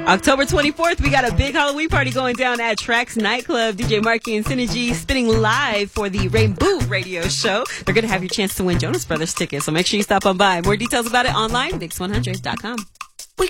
October 24th, we got a big Halloween party going down at Trax Nightclub. DJ Marky and Synergy spinning live for the Rainbow Radio Show. They're going to have your chance to win Jonas Brothers tickets, so make sure you stop on by. More details about it online, Mix100.com.